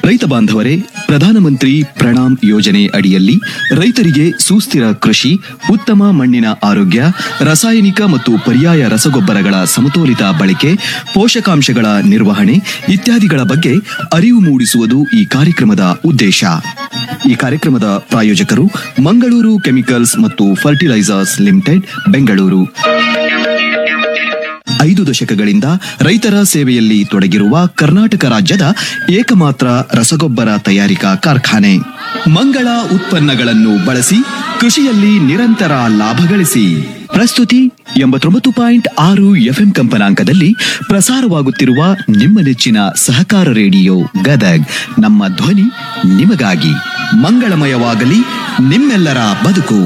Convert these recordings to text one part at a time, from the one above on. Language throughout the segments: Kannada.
ರೈತ ಬಾಂಧವರೇ, ಪ್ರಧಾನಮಂತ್ರಿ ಪ್ರಣಾಮ್ ಯೋಜನೆ ಅಡಿಯಲ್ಲಿ ರೈತರಿಗೆ ಸುಸ್ಥಿರ ಕೃಷಿ, ಉತ್ತಮ ಮಣ್ಣಿನ ಆರೋಗ್ಯ, ರಾಸಾಯನಿಕ ಮತ್ತು ಪರ್ಯಾಯ ರಸಗೊಬ್ಬರಗಳ ಸಮತೋಲಿತ ಬಳಕೆ, ಪೋಷಕಾಂಶಗಳ ನಿರ್ವಹಣೆ ಇತ್ಯಾದಿಗಳ ಬಗ್ಗೆ ಅರಿವು ಮೂಡಿಸುವುದು ಈ ಕಾರ್ಯಕ್ರಮದ ಉದ್ದೇಶ. ಈ ಕಾರ್ಯಕ್ರಮದ ಪ್ರಾಯೋಜಕರು ಮಂಗಳೂರು ಕೆಮಿಕಲ್ಸ್ ಮತ್ತು ಫರ್ಟಿಲೈಸರ್ಸ್ ಲಿಮಿಟೆಡ್, ಬೆಂಗಳೂರು. 5 ದಶಕಗಳಿಂದ ರೈತರ ಸೇವೆಯಲ್ಲಿ ತೊಡಗಿರುವ ಕರ್ನಾಟಕ ರಾಜ್ಯದ ಏಕಮಾತ್ರ ರಸಗೊಬ್ಬರ ತಯಾರಿಕಾ ಕಾರ್ಖಾನೆ. ಮಂಗಳ ಉತ್ಪನ್ನಗಳನ್ನು ಬಳಸಿ ಕೃಷಿಯಲ್ಲಿ ನಿರಂತರ ಲಾಭ ಗಳಿಸಿ. ಪ್ರಸ್ತುತಿ 89.6 FM ಕಂಪನಾಂಕದಲ್ಲಿ ಪ್ರಸಾರವಾಗುತ್ತಿರುವ ನಿಮ್ಮ ನೆಚ್ಚಿನ ಸಹಕಾರ ರೇಡಿಯೋ ಗದಗ್. ನಮ್ಮ ಧ್ವನಿ ನಿಮಗಾಗಿ. ಮಂಗಳಮಯವಾಗಲಿ ನಿಮ್ಮೆಲ್ಲರ ಬದುಕು.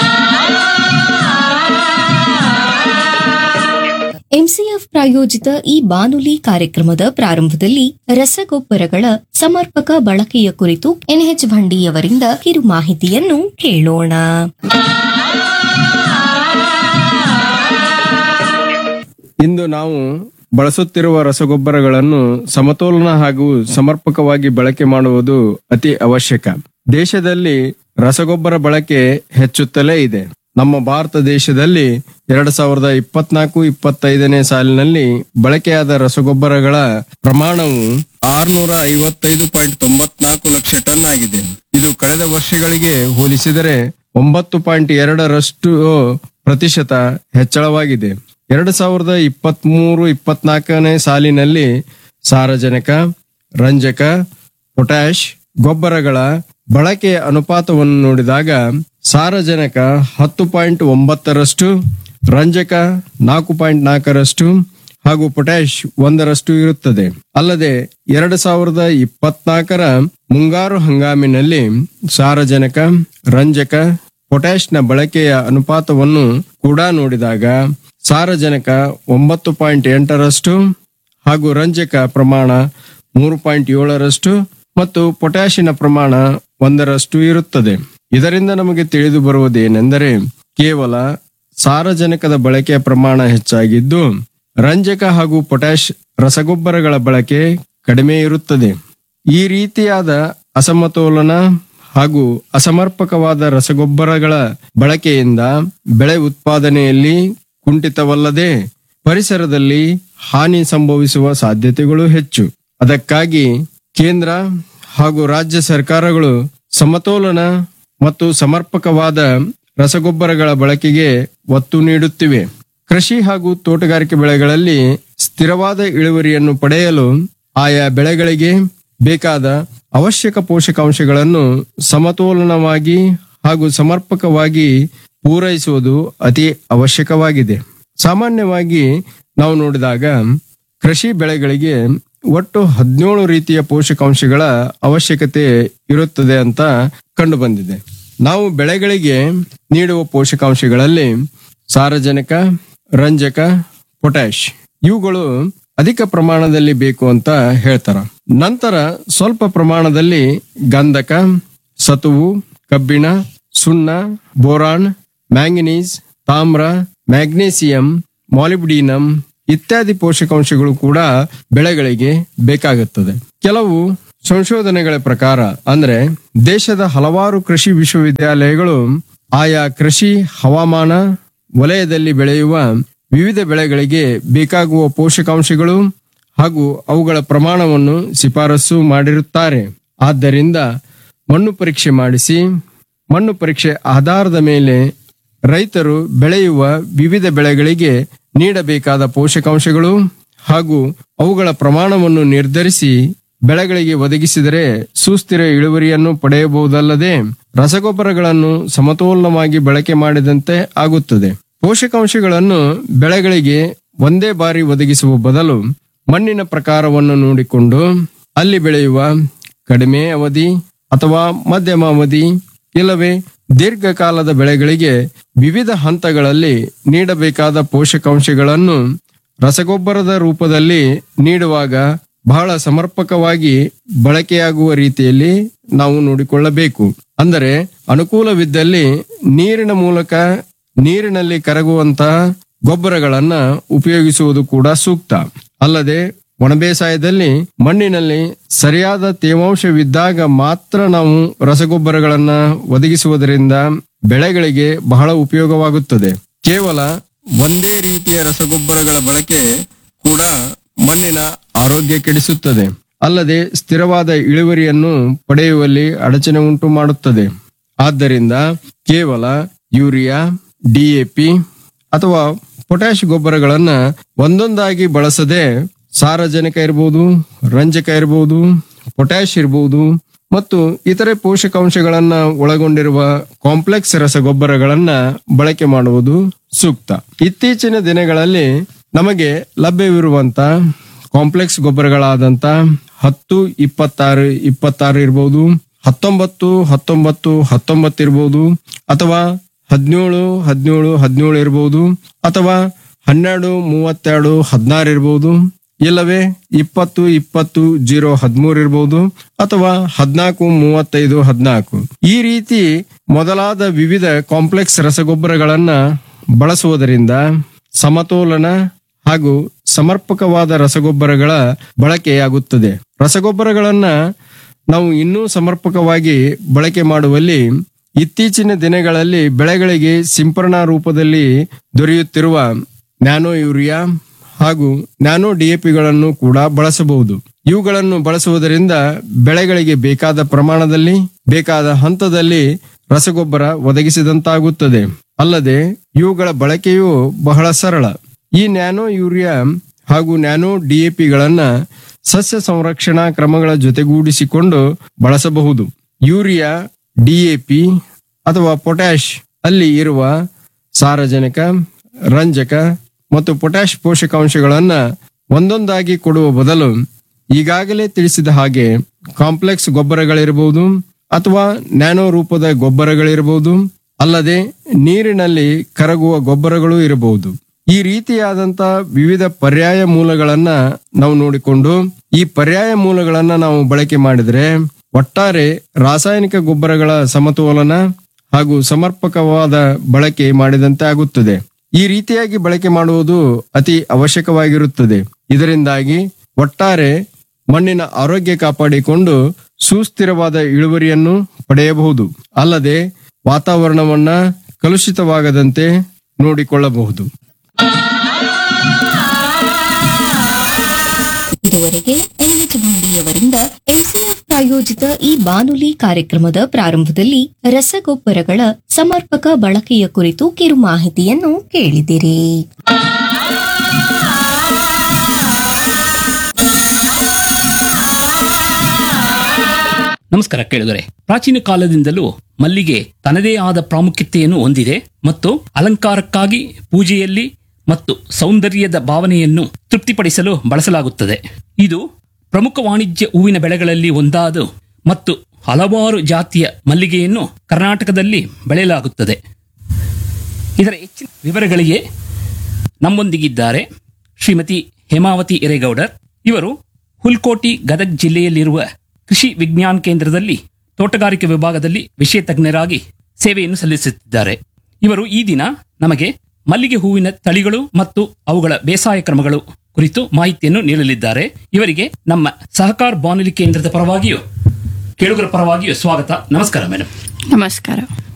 ಎಂಸಿಎಫ್ ಪ್ರಾಯೋಜಿತ ಈ ಬಾನುಲಿ ಕಾರ್ಯಕ್ರಮದ ಪ್ರಾರಂಭದಲ್ಲಿ ರಸಗೊಬ್ಬರಗಳ ಸಮರ್ಪಕ ಬಳಕೆಯ ಕುರಿತು ಎನ್ಎಚ್ ಭಂಡಿಯವರಿಂದ ಕಿರು ಮಾಹಿತಿಯನ್ನು ಕೇಳೋಣ. ಇಂದು ನಾವು ಬಳಸುತ್ತಿರುವ ರಸಗೊಬ್ಬರಗಳನ್ನು ಸಮತೋಲನ ಹಾಗೂ ಸಮರ್ಪಕವಾಗಿ ಬಳಕೆ ಮಾಡುವುದು ಅತಿ ಅವಶ್ಯಕ. ದೇಶದಲ್ಲಿ ರಸಗೊಬ್ಬರ ಬಳಕೆ ಹೆಚ್ಚುತ್ತಲೇ ಇದೆ. ನಮ್ಮ ಭಾರತ ದೇಶದಲ್ಲಿ 2024-25 ಸಾಲಿನಲ್ಲಿ ಬಳಕೆಯಾದ ರಸಗೊಬ್ಬರಗಳ ಪ್ರಮಾಣವು 655.94 ಲಕ್ಷ ಟನ್ ಆಗಿದೆ. ಇದು ಕಳೆದ ವರ್ಷಗಳಿಗೆ ಹೋಲಿಸಿದರೆ 9.2% ಹೆಚ್ಚಳವಾಗಿದೆ. 2023-24 ಸಾಲಿನಲ್ಲಿ ಸಾರಜನಕ, ರಂಜಕ, ಪೊಟ್ಯಾಷ್ ಗೊಬ್ಬರಗಳ ಬಳಕೆಯ ಅನುಪಾತವನ್ನು ನೋಡಿದಾಗ ಸಾರಜನಕ 10.9%, ರಂಜಕ 4.4% ಹಾಗೂ ಪೊಟ್ಯಾಷ್ 1% ಇರುತ್ತದೆ. ಅಲ್ಲದೆ 2024 ಮುಂಗಾರು ಹಂಗಾಮಿನಲ್ಲಿ ಸಾರಜನಕ, ರಂಜಕ, ಪೊಟ್ಯಾಷ್ನ ಬಳಕೆಯ ಅನುಪಾತವನ್ನು ಕೂಡ ನೋಡಿದಾಗ ಸಾರಜನಕ 9.8% ಹಾಗೂ ರಂಜಕ ಪ್ರಮಾಣ 3.7% ಮತ್ತು ಪೊಟ್ಯಾಷಿನ ಪ್ರಮಾಣ 1% ಇರುತ್ತದೆ. ಇದರಿಂದ ನಮಗೆ ತಿಳಿದು ಬರುವುದೇನೆಂದರೆ ಕೇವಲ ಸಾರಜನಕದ ಬಳಕೆಯ ಪ್ರಮಾಣ ಹೆಚ್ಚಾಗಿದ್ದು ರಂಜಕ ಹಾಗೂ ಪೊಟ್ಯಾಷ್ ರಸಗೊಬ್ಬರಗಳ ಬಳಕೆ ಕಡಿಮೆ ಇರುತ್ತದೆ. ಈ ರೀತಿಯಾದ ಅಸಮತೋಲನ ಹಾಗೂ ಅಸಮರ್ಪಕವಾದ ರಸಗೊಬ್ಬರಗಳ ಬಳಕೆಯಿಂದ ಬೆಳೆ ಉತ್ಪಾದನೆಯಲ್ಲಿ ಕುಂಠಿತವಲ್ಲದೆ ಪರಿಸರದಲ್ಲಿ ಹಾನಿ ಸಂಭವಿಸುವ ಸಾಧ್ಯತೆಗಳು ಹೆಚ್ಚು. ಅದಕ್ಕಾಗಿ ಕೇಂದ್ರ ಹಾಗೂ ರಾಜ್ಯ ಸರ್ಕಾರಗಳು ಸಮತೋಲನ ಮತ್ತು ಸಮರ್ಪಕವಾದ ರಸಗೊಬ್ಬರಗಳ ಬಳಕೆಗೆ ಒತ್ತು ನೀಡುತ್ತಿವೆ. ಕೃಷಿ ಹಾಗೂ ತೋಟಗಾರಿಕೆ ಬೆಳೆಗಳಲ್ಲಿ ಸ್ಥಿರವಾದ ಇಳುವರಿಯನ್ನು ಪಡೆಯಲು ಆಯಾ ಬೆಳೆಗಳಿಗೆ ಬೇಕಾದ ಅವಶ್ಯಕ ಪೋಷಕಾಂಶಗಳನ್ನು ಸಮತೋಲನವಾಗಿ ಹಾಗೂ ಸಮರ್ಪಕವಾಗಿ ಪೂರೈಸುವುದು ಅತಿ ಅವಶ್ಯಕವಾಗಿದೆ. ಸಾಮಾನ್ಯವಾಗಿ ನಾವು ನೋಡಿದಾಗ ಕೃಷಿ ಬೆಳೆಗಳಿಗೆ ಒಟ್ಟು 17 ರೀತಿಯ ಪೋಷಕಾಂಶಗಳ ಅವಶ್ಯಕತೆ ಇರುತ್ತದೆ ಅಂತ ಕಂಡು ಬಂದಿದೆ. ನಾವು ಬೆಳೆಗಳಿಗೆ ನೀಡುವ ಪೋಷಕಾಂಶಗಳಲ್ಲಿ ಸಾರಜನಕ, ರಂಜಕ, ಪೊಟ್ಯಾಷ್ ಇವುಗಳು ಅಧಿಕ ಪ್ರಮಾಣದಲ್ಲಿ ಬೇಕು ಅಂತ ಹೇಳ್ತಾರ. ನಂತರ ಸ್ವಲ್ಪ ಪ್ರಮಾಣದಲ್ಲಿ ಗಂಧಕ, ಸತುವು, ಕಬ್ಬಿಣ, ಸುಣ್ಣ, ಬೋರಾನ್, ಮ್ಯಾಂಗನೀಸ್, ತಾಮ್ರ, ಮ್ಯಾಗ್ನೇಸಿಯಂ, ಮಾಲಿಬ್ಡಿನಮ್ ಇತ್ಯಾದಿ ಪೋಷಕಾಂಶಗಳು ಕೂಡ ಬೆಳೆಗಳಿಗೆ ಬೇಕಾಗುತ್ತದೆ. ಕೆಲವು ಸಂಶೋಧನೆಗಳ ಪ್ರಕಾರ ಅಂದ್ರೆ ದೇಶದ ಹಲವಾರು ಕೃಷಿ ವಿಶ್ವವಿದ್ಯಾಲಯಗಳು ಆಯಾ ಕೃಷಿ ಹವಾಮಾನ ವಲಯದಲ್ಲಿ ಬೆಳೆಯುವ ವಿವಿಧ ಬೆಳೆಗಳಿಗೆ ಬೇಕಾಗುವ ಪೋಷಕಾಂಶಗಳು ಹಾಗೂ ಅವುಗಳ ಪ್ರಮಾಣವನ್ನು ಶಿಫಾರಸು ಮಾಡಿರುತ್ತಾರೆ. ಆದ್ದರಿಂದ ಮಣ್ಣು ಪರೀಕ್ಷೆ ಮಾಡಿಸಿ ಮಣ್ಣು ಪರೀಕ್ಷೆ ಆಧಾರದ ಮೇಲೆ ರೈತರು ಬೆಳೆಯುವ ವಿವಿಧ ಬೆಳೆಗಳಿಗೆ ನೀಡಬೇಕಾದ ಪೋಷಕಾಂಶಗಳು ಹಾಗೂ ಅವುಗಳ ಪ್ರಮಾಣವನ್ನು ನಿರ್ಧರಿಸಿ ಬೆಳೆಗಳಿಗೆ ಒದಗಿಸಿದರೆ ಸುಸ್ಥಿರ ಇಳುವರಿಯನ್ನು ಪಡೆಯಬಹುದಲ್ಲದೆ ರಸಗೊಬ್ಬರಗಳನ್ನು ಸಮತೋಲನವಾಗಿ ಬಳಕೆ ಮಾಡಿದಂತೆ ಆಗುತ್ತದೆ. ಪೋಷಕಾಂಶಗಳನ್ನು ಬೆಳೆಗಳಿಗೆ ಒಂದೇ ಬಾರಿ ಒದಗಿಸುವ ಬದಲು ಮಣ್ಣಿನ ಪ್ರಕಾರವನ್ನು ನೋಡಿಕೊಂಡು ಅಲ್ಲಿ ಬೆಳೆಯುವ ಕಡಿಮೆ ಅವಧಿ ಅಥವಾ ಮಧ್ಯಮ ಅವಧಿ ಇಲ್ಲವೇ ದೀರ್ಘಕಾಲದ ಬೆಳೆಗಳಿಗೆ ವಿವಿಧ ಹಂತಗಳಲ್ಲಿ ನೀಡಬೇಕಾದ ಪೋಷಕಾಂಶಗಳನ್ನು ರಸಗೊಬ್ಬರದ ರೂಪದಲ್ಲಿ ನೀಡುವಾಗ ಬಹಳ ಸಮರ್ಪಕವಾಗಿ ಬಳಕೆಯಾಗುವ ರೀತಿಯಲ್ಲಿ ನಾವು ನೋಡಿಕೊಳ್ಳಬೇಕು. ಅಂದರೆ ಅನುಕೂಲವಿದ್ದಲ್ಲಿ ನೀರಿನ ಮೂಲಕ ನೀರಿನಲ್ಲಿ ಕರಗುವಂತಹ ಗೊಬ್ಬರಗಳನ್ನ ಉಪಯೋಗಿಸುವುದು ಕೂಡ ಸೂಕ್ತ. ಅಲ್ಲದೆ ಒಣಬೇಸಾಯದಲ್ಲಿ ಮಣ್ಣಿನಲ್ಲಿ ಸರಿಯಾದ ತೇವಾಂಶವಿದ್ದಾಗ ಮಾತ್ರ ನಾವು ರಸಗೊಬ್ಬರಗಳನ್ನ ಒದಗಿಸುವುದರಿಂದ ಬೆಳೆಗಳಿಗೆ ಬಹಳ ಉಪಯೋಗವಾಗುತ್ತದೆ. ಕೇವಲ ಒಂದೇ ರೀತಿಯ ರಸಗೊಬ್ಬರಗಳ ಬಳಕೆ ಕೂಡ ಮಣ್ಣಿನ ಆರೋಗ್ಯ ಕೆಡಿಸುತ್ತದೆ, ಅಲ್ಲದೆ ಸ್ಥಿರವಾದ ಇಳುವರಿಯನ್ನು ಪಡೆಯುವಲ್ಲಿ ಅಡಚಣೆ ಉಂಟು ಮಾಡುತ್ತದೆ. ಆದ್ದರಿಂದ ಕೇವಲ ಯೂರಿಯಾ, ಡಿಎಪಿ ಅಥವಾ ಪೊಟ್ಯಾಶ್ ಗೊಬ್ಬರಗಳನ್ನ ಒಂದೊಂದಾಗಿ ಬಳಸದೆ ಸಾರಜನಕ ಇರಬಹುದು, ರಂಜಕ ಇರಬಹುದು, ಪೊಟ್ಯಾಶ್ ಇರಬಹುದು ಮತ್ತು ಇತರೆ ಪೋಷಕಾಂಶಗಳನ್ನ ಒಳಗೊಂಡಿರುವ ಕಾಂಪ್ಲೆಕ್ಸ್ ರಸಗೊಬ್ಬರಗಳನ್ನ ಬಳಕೆ ಮಾಡುವುದು ಸೂಕ್ತ. ಇತ್ತೀಚಿನ ದಿನಗಳಲ್ಲಿ ನಮಗೆ ಲಭ್ಯವಿರುವಂತ ಕಾಂಪ್ಲೆಕ್ಸ್ ಗೊಬ್ಬರಗಳಾದಂತ 10, 26, 26 ಇರಬಹುದು, 19, 19, 19 ಇರಬಹುದು, ಅಥವಾ 17, 17, 17 ಇರಬಹುದು, ಅಥವಾ 12, 32, 16 ಇರಬಹುದು, ಇಲ್ಲವೇ 20, 20, 0, 13 ಇರಬಹುದು, ಅಥವಾ 14, 35, 14. ಈ ರೀತಿ ಮೊದಲಾದ ವಿವಿಧ ಕಾಂಪ್ಲೆಕ್ಸ್ ರಸಗೊಬ್ಬರಗಳನ್ನ ಬಳಸುವುದರಿಂದ ಸಮತೋಲನ ಹಾಗೂ ಸಮರ್ಪಕವಾದ ರಸಗೊಬ್ಬರಗಳ ಬಳಕೆಯಾಗುತ್ತದೆ. ರಸಗೊಬ್ಬರಗಳನ್ನ ನಾವು ಇನ್ನೂ ಸಮರ್ಪಕವಾಗಿ ಬಳಕೆ ಮಾಡುವಲ್ಲಿ ಇತ್ತೀಚಿನ ದಿನಗಳಲ್ಲಿ ಬೆಳೆಗಳಿಗೆ ಸಿಂಪರಣಾ ರೂಪದಲ್ಲಿ ದೊರೆಯುತ್ತಿರುವ ನ್ಯಾನೋ ಯೂರಿಯಾ ಹಾಗೂ ನ್ಯಾನೋ ಡಿಎಪಿಗಳನ್ನು ಕೂಡ ಬಳಸಬಹುದು. ಇವುಗಳನ್ನು ಬಳಸುವುದರಿಂದ ಬೆಳೆಗಳಿಗೆ ಬೇಕಾದ ಪ್ರಮಾಣದಲ್ಲಿ, ಬೇಕಾದ ಹಂತದಲ್ಲಿ ರಸಗೊಬ್ಬರ ಒದಗಿಸಿದಂತಾಗುತ್ತದೆ. ಅಲ್ಲದೆ ಇವುಗಳ ಬಳಕೆಯು ಬಹಳ ಸರಳ. ಈ ನ್ಯಾನೋ ಯೂರಿಯಾ ಹಾಗೂ ನ್ಯಾನೋ ಡಿಎಪಿಗಳನ್ನ ಸಸ್ಯ ಸಂರಕ್ಷಣಾ ಕ್ರಮಗಳ ಜೊತೆಗೂಡಿಸಿಕೊಂಡು ಬಳಸಬಹುದು. ಯೂರಿಯಾ, ಡಿಎಪಿ ಅಥವಾ ಪೊಟ್ಯಾಶ್ ಅಲ್ಲಿ ಇರುವ ಸಾರಜನಕ, ರಂಜಕ ಮತ್ತು ಪೊಟ್ಯಾಶ್ ಪೋಷಕಾಂಶಗಳನ್ನ ಒಂದೊಂದಾಗಿ ಕೊಡುವ ಬದಲು ಈಗಾಗಲೇ ತಿಳಿಸಿದ ಹಾಗೆ ಕಾಂಪ್ಲೆಕ್ಸ್ ಗೊಬ್ಬರಗಳಿರಬಹುದು ಅಥವಾ ನ್ಯಾನೋ ರೂಪದ ಗೊಬ್ಬರಗಳಿರಬಹುದು, ಅಲ್ಲದೆ ನೀರಿನಲ್ಲಿ ಕರಗುವ ಗೊಬ್ಬರಗಳು ಇರಬಹುದು. ಈ ರೀತಿಯಾದಂತ ವಿವಿಧ ಪರ್ಯಾಯ ಮೂಲಗಳನ್ನ ನಾವು ನೋಡಿಕೊಂಡು ಈ ಪರ್ಯಾಯ ಮೂಲಗಳನ್ನ ನಾವು ಬಳಕೆ ಮಾಡಿದ್ರೆ ಒಟ್ಟಾರೆ ರಾಸಾಯನಿಕ ಗೊಬ್ಬರಗಳ ಸಮತೋಲನ ಹಾಗೂ ಸಮರ್ಪಕವಾದ ಬಳಕೆ ಮಾಡಿದಂತೆ ಆಗುತ್ತದೆ. ಈ ರೀತಿಯಾಗಿ ಬಳಕೆ ಮಾಡುವುದು ಅತಿ ಅವಶ್ಯಕವಾಗಿರುತ್ತದೆ. ಇದರಿಂದಾಗಿ ಒಟ್ಟಾರೆ ಮಣ್ಣಿನ ಆರೋಗ್ಯ ಕಾಪಾಡಿಕೊಂಡು ಸುಸ್ಥಿರವಾದ ಇಳುವರಿಯನ್ನು ಪಡೆಯಬಹುದು, ಅಲ್ಲದೆ ವಾತಾವರಣವನ್ನ ಕಲುಷಿತವಾಗದಂತೆ ನೋಡಿಕೊಳ್ಳಬಹುದು. ಇದುವರೆಗೆ ಎನ್ಎಚ್ ಭಂಡಿಯವರಿಂದ ಎಂಸಿಎಫ್ ಪ್ರಾಯೋಜಿತ ಈ ಬಾನುಲಿ ಕಾರ್ಯಕ್ರಮದ ಪ್ರಾರಂಭದಲ್ಲಿ ರಸಗೊಬ್ಬರಗಳ ಸಮರ್ಪಕ ಬಳಕೆಯ ಕುರಿತು ಕಿರು ಮಾಹಿತಿಯನ್ನು ಕೇಳಿದಿರಿ. ನಮಸ್ಕಾರ ಕೇಳಿದರೆ, ಪ್ರಾಚೀನ ಕಾಲದಿಂದಲೂ ಮಲ್ಲಿಗೆ ತನ್ನದೇ ಆದ ಪ್ರಾಮುಖ್ಯತೆಯನ್ನು ಹೊಂದಿದೆ ಮತ್ತು ಅಲಂಕಾರಕ್ಕಾಗಿ, ಪೂಜೆಯಲ್ಲಿ ಮತ್ತು ಸೌಂದರ್ಯದ ಭಾವನೆಯನ್ನು ತೃಪ್ತಿಪಡಿಸಲು ಬಳಸಲಾಗುತ್ತದೆ. ಇದು ಪ್ರಮುಖ ವಾಣಿಜ್ಯ ಹೂವಿನ ಬೆಳೆಗಳಲ್ಲಿ ಒಂದಾದ ಮತ್ತು ಹಲವಾರು ಜಾತಿಯ ಮಲ್ಲಿಗೆಯನ್ನು ಕರ್ನಾಟಕದಲ್ಲಿ ಬೆಳೆಯಲಾಗುತ್ತದೆ. ಇದರ ಹೆಚ್ಚಿನ ವಿವರಗಳಿಗೆ ನಮ್ಮೊಂದಿಗಿದ್ದಾರೆ ಶ್ರೀಮತಿ ಹೇಮಾವತಿ ಹಿರೇಗೌಡರ್. ಇವರು ಹುಲ್ಕೋಟಿ, ಗದಗ್ ಜಿಲ್ಲೆಯಲ್ಲಿರುವ ಕೃಷಿ ವಿಜ್ಞಾನ ಕೇಂದ್ರದಲ್ಲಿ ತೋಟಗಾರಿಕೆ ವಿಭಾಗದಲ್ಲಿ ವಿಷಯ ತಜ್ಞರಾಗಿ ಸೇವೆಯನ್ನು ಸಲ್ಲಿಸುತ್ತಿದ್ದಾರೆ. ಇವರು ಈ ದಿನ ನಮಗೆ ಮಲ್ಲಿಗೆ ಹೂವಿನ ತಳಿಗಳು ಮತ್ತು ಅವುಗಳ ಬೇಸಾಯ ಕ್ರಮಗಳು ಕುರಿತು ಮಾಹಿತಿಯನ್ನು ನೀಡಲಿದ್ದಾರೆ. ಇವರಿಗೆ ನಮ್ಮ ಸಹಕಾರ ಬಾನುಲಿ ಕೇಂದ್ರದ ಪರವಾಗಿಯೂ ಕೇಳುಗರ ಪರವಾಗಿಯೂ ಸ್ವಾಗತ. ನಮಸ್ಕಾರ ಮೇಡಮ್. ನಮಸ್ಕಾರ.